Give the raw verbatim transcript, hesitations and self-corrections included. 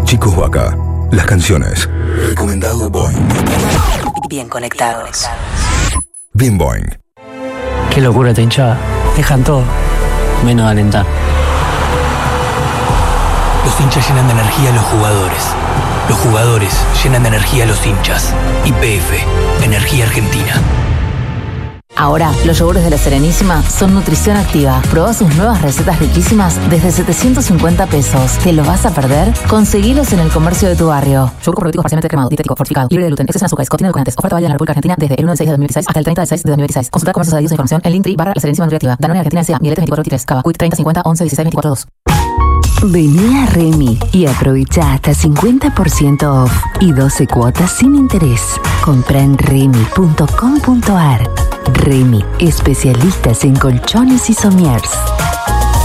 Chicos Vaca, las canciones. Recomendado Boing. Bien conectados. Bien Boing. Qué locura esta hinchada. Dejan todo, menos de alentar. Los hinchas llenan de energía a los jugadores. Los jugadores llenan de energía a los hinchas. Y P F, Energía Argentina. Ahora, los yogures de La Serenísima son nutrición activa. Probá sus nuevas recetas riquísimas desde setecientos cincuenta pesos. ¿Te los vas a perder? Conseguilos en el comercio de tu barrio. Yogur probiótico parcialmente cremado, dietético, fortificado, libre de gluten, exceso en azúcares, contiene edulcorantes. Oferta válida en la República Argentina desde el uno del seis de dos mil dieciséis hasta el treinta del seis de dos mil dieciséis. Consulta comercios adheridos e información en Linktree barra La Serenísima Nutriactiva. Danone Argentina S A, Mieletes veinticuatro veintitrés, Cava, Quick treinta cincuenta once dieciséis veinticuatro dos. Vení a Remy y aprovecha hasta cincuenta por ciento off y doce cuotas sin interés. Compra en remy punto com punto ar. Remy, especialistas en colchones y somiers.